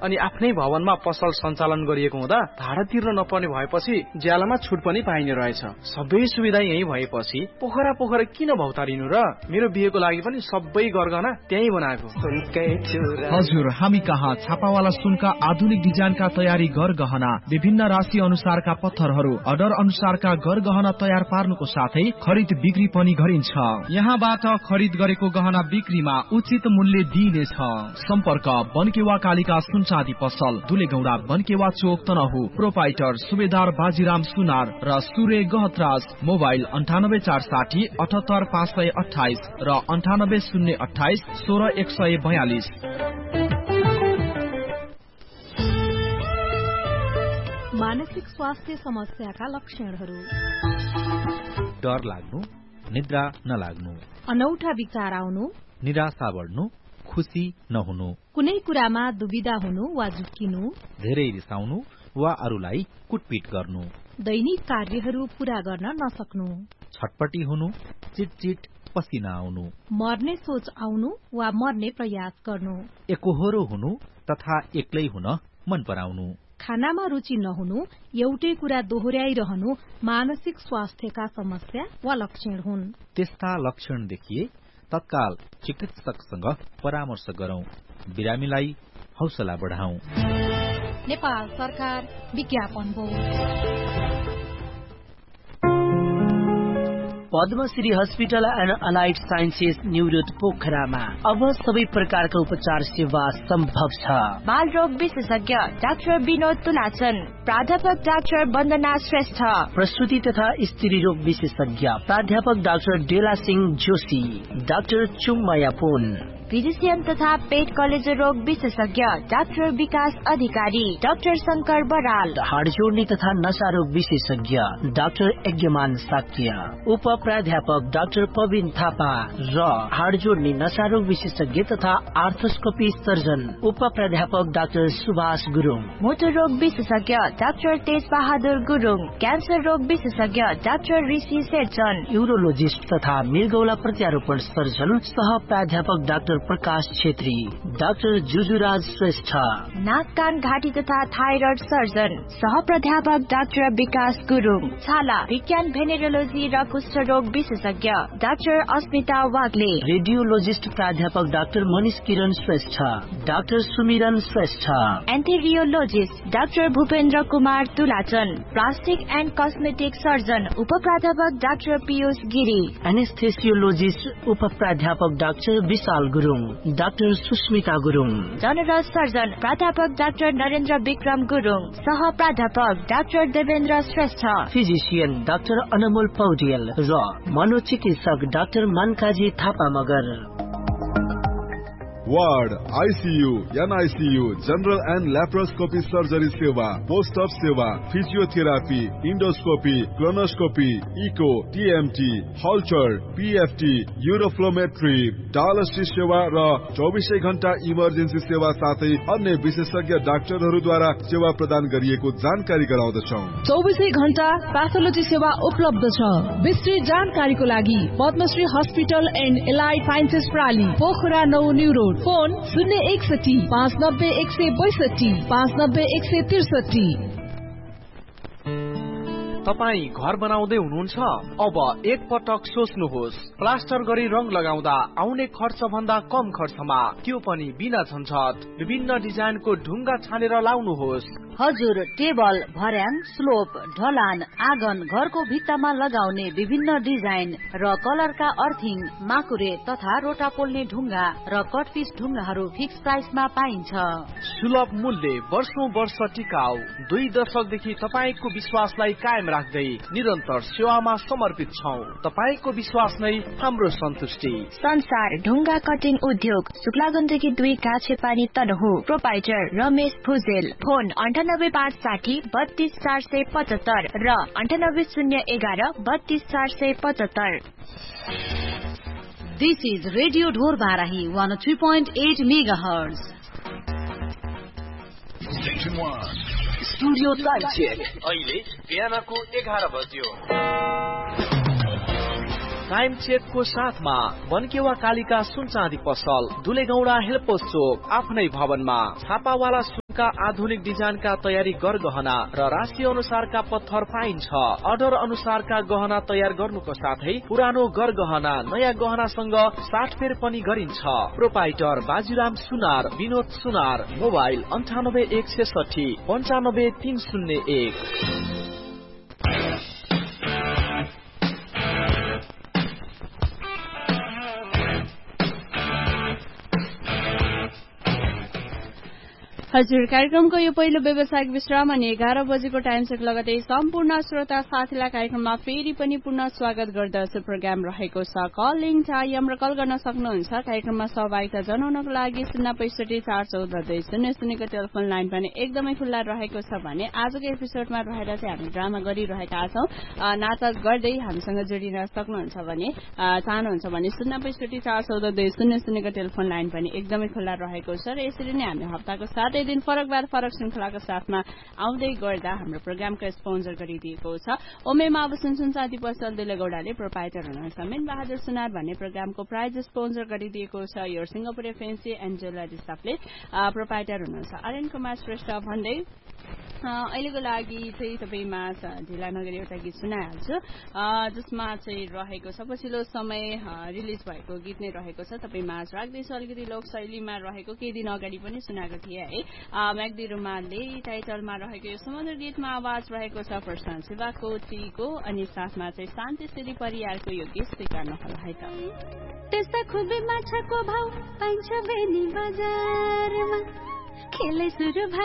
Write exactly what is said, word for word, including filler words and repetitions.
अनि आफ्नै भवनमा पसल सञ्चालन गरिएको हुँदा भाडा तिर्न नपर्ने भएपछि ज्यालामा छुट पनि पाइने रहेछ। सबै सुविधा यही भएपछि पोखरा पोखरा किन भौतारिनु र? मेरो बिहेको लागि पनि सबै गरगहना त्यही बनाएको। हजुर, हामी कहाँ छापावाला सुनका आधुनिक डिजाइनका तयारी गरगहना, विभिन्न राशि अनुसारका पत्थरहरू, अर्डर अनुसारका गरगहना तयार पार्नुको साथै खरिद बिक्री पनि गरिन्छ। यहाँबाट खरिद गरेको गहना बिक्रीमा उचित मूल्य दिइनेछ। सम्पर्क बनकेवा कालिका सुन चाँदी पसल, दुलेगौडा बनकेवा चोक तनहु। प्रोपाइटर सुबेदार बाजीराम सुनार र सूर्य गहतराज। मोबाइल अन्ठानब्बे चार साठी अठहत्तर पाँच सय अठाइस र अन्ठानब्बे शून्य अठाइस सोह्र एक सय बयालिस। मानसिक स्वास्थ्य समस्याका लक्षणहरू: डर लाग्नु, निद्रा नलाग्नु, अनौठा विचार आउनु, निराशा बढ्नु, खुसी नहुनु, कुनै कुरामा दुविधा हुनु वा झुक्किनु, धेरै रिसाउनु वा अरूलाई कुटपिट गर्नु, दैनिक कार्यहरू पूरा गर्न नसक्नु, छटपटी हुनु, चिटचिट पसिना आउनु, मर्ने सोच आउनु वा मर्ने प्रयास गर्नु, एकोहोरो हुनु तथा एक्लै हुन मन पराउनु, खानामा रुचि नहुनु, एउटै कुरा दोहोर्याइरहनु मानसिक स्वास्थ्यका समस्या वा लक्षण हुन्। त्यस्ता लक्षण देखिए तत्काल चिकित्सकसँग परामर्श गरौं। बिरामीलाई हौसला बढाउँ। नेपाल सरकार विज्ञापन board. Padmashri hospital and allied sciences new road पोखरामा अब सबै प्रकारका उपचार सेवा सम्भव छ। बाल रोग विशेषज्ञ डाक्टर विनोद तुलाचन, प्राध्यापक डाक्टर वन्दना श्रेष्ठ, प्रसूति तथा स्त्री रोग विशेषज्ञ प्राध्यापक डाक्टर डेला सिंह जोशी, डाक्टर चुङमाया पुन, फिजिशियन तथा पेट कलेजो रोग विशेषज्ञ डाक्टर विकास अधिकारी, डाक्टर शंकर बराल, हाड जोड्ने तथा नशा रोग विशेषज्ञ डाक्टर यज्ञमान साक्य, उप प्राध्यापक डाक्टर पविन थापा र हाड जोड्ने नशा रोग विशेषज्ञ तथा आर्थोस्कोपी सर्जन उप प्राध्यापक डाक्टर सुभाष गुरुङ, मोटर रोग विशेषज्ञ डाक्टर तेज बहादुर गुरुङ, क्यान्सर रोग विशेषज्ञ डाक्टर ऋषि शेरचन, यूरोलोजिस्ट तथा मृगौला प्रत्यारोपण सर्जन सह प्राध्यापक डाक्टर प्रकाश छेत्री, डाक्टर जुजुराज श्रेष्ठ, नाक कान घाँटी तथा थाइरोइड सर्जन सह प्राध्यापक डाक्टर विकास गुरुङ, छाला विज्ञान भेनेरोलोजी र कुष्ठ रोग विशेषज्ञ डाक्टर अस्मिता वाग्ले, रेडियोलोजिस्ट प्राध्यापक डाक्टर मनिष किरण श्रेष्ठ, डाक्टर सुमिरन Shrestha, एन्थेरियोलोजिस्ट doctor Bhupendra Kumar तुलाचन, plastic and cosmetic surgeon उप प्राध्यापक डाक्टर पीयूष गिरी, एनेस्थेसियोलोजिस्ट उप प्राध्यापक डाक्टर विशाल Gurung, doctor Susmita Gurung, general surgeon प्राध्यापक डाक्टर नरेन्द्र विक्रम गुरुङ, सह प्राध्यापक doctor Devendra Shrestha, physician doctor अनमोल पौडेल र मनोचिकित्सक doctor मनकाजी Thapa Magar. Ward, ICU, NICU, general and laparoscopy surgery सेवा, पोस्ट अप सेवा, physiotherapy, endoscopy, colonoscopy, eco, TMT, हल्चर, PFT, uroflowmetry, dialysis सेवा र चौबिसै घण्टा इमर्जेन्सी सेवा साथै अन्य विशेषज्ञ डाक्टरहरूद्वारा सेवा प्रदान गरिएको जानकारी गराउँदछौँ। चौबिसै घण्टा प्याथोलोजी सेवा उपलब्ध छ। विस्तृत जानकारीको लागि Padmashri hospital and allied sciences प्राली, Pokhara नौ न्यू रोड। फोन शून्य एकसठी पाँच नब्बे एक सय बैसठी पाँच नब्बे एक सय त्रिसठी। तपाईँ घर बनाउँदै हुनुहुन्छ? अब एक पटक सोच्नुहोस्, प्लास्टर गरी रङ लगाउँदा आउने खर्च भन्दा कम खर्चमा, त्यो पनि बिना झन्झट। विभिन्न डिजाइनको ढुङ्गा छानेर लाउनुहोस्। हजुर, टेबल, भर्याङ, स्लोप, ढलान, आँगन, घरको भित्तामा लगाउने विभिन्न डिजाइन र कलरका अर्थिङ, माकुरे तथा रोटा पोल्ने ढुङ्गा र कटपिस ढुङ्गाहरू फिक्स प्राइसमा पाइन्छ। सुलभ मूल्य, वर्षौं वर्ष टिकाउ। दुई दशकदेखि तपाईँको विश्वासलाई कायम राख्दै निरन्तर सेवामा समर्पित छौं। तपाईँको विश्वास नै हाम्रो सन्तुष्टि। संसार ढुङ्गा कटिङ उद्योग, शुक्लागण्डकी दुई काछे पानी तनहु। प्रोपाइटर रमेश भुजेल। फोन अन्ठानब्बे पाँच साठी बत्तीस चार सय पचहत्तर र अन्ठानब्बे शून्य एघार बत्तीस चार सय पचहत्तर। दिस इज रेडियो ढोर Barahi one three point at mega hertz. Studio time check. अहिले बिहानको एघार बज्यो। टाइम चेकको साथमा बनकेवा कालिका सुन चाँदी पसल, दुलेगौडा हेल्पोस चोक, आफ्नै भवनमा छापावाला का आधुनिक डिजाइनका तयारी गरगहना र राशि अनुसारका पत्थर पाइन्छ। अर्डर अनुसारका गहना तयार गर्नुको साथै पुरानो गरगहना नयाँ गहनासँग साटफेर पनि गरिन्छ। प्रोपाइटर बाजीराम सुनार, विनोद सुनार, मोबाइल अन्ठानब्बे एक छेसठी पन्चानब्बे तीन शून्य एक। हजुर, कार्यक्रमको यो पहिलो व्यावसायिक विश्राम अनि एघार बजेको टाइम चेक लगतै सम्पूर्ण श्रोता साथीलाई कार्यक्रममा फेरि पनि पुनः स्वागत गर्दछु। प्रोग्राम रहेको छ कलिङ टाइम र कल गर्न सक्नुहुन्छ। कार्यक्रममा सहभागिता जनाउनको लागि शून्य पैसठी चार चौध दुई शून्य शून्यको टेलिफोन लाइन पनि एकदमै खुल्ला रहेको छ भने आजको एपिसोडमा रहेर चाहिँ हामी ड्रामा गरिरहेका छौं। नाटक गर्दै हामीसँग जोडिन सक्नुहुन्छ भने चाहनुहुन्छ भने शून्य पैसठी चार चौध दुई शून्य शून्यको टेलिफोन लाइन पनि एकदमै खुल्ला रहेको छ र यसरी नै हामी हप्ताको सातै दिन फरक बार फरक श्रृंखलाको साथमा आउँदै गर्दा हाम्रो प्रोग्रामको स्पोन्सर गरिदिएको छ। ओमेमा अब सुनसुन साथी पसल दुलेगौडाले प्रोपाइटर हुनुहुन्छ। मेन बहादुर सुनार भन्ने प्रोग्रामको प्राइज स्पोन्सर गरिदिएको छ। यो Singapore fancy and jewellery शपले proprietor हुनुहुन्छ। अरेन कुमार श्रेष्ठ भन्दै अहिलेको लागि चाहिँ तपाईँमा ढिला नगरी एउटा गीत सुनाइहाल्छु जसमा चाहिँ रहेको छ पछिल्लो समय रिलिज भएको गीत नै रहेको छ। तपाईँमा राख्दैछु अलिकति लोक शैलीमा रहेको केही दिन अगाडि पनि सुनाएको थिएँ है। म्याग्दी रुमालले टाइटलमा रहेको यो समुद्र गीतमा आवाज रहेको छ प्रशान्त शिवाको टीको अनि साथमा चाहिँ शान्ति श्री परियारको यो गीत स्वीकार्नु होला है त। त्यस्ता खुबे माछाको भाउ पाइन्छ बेनी बजारमा खेलै सुरु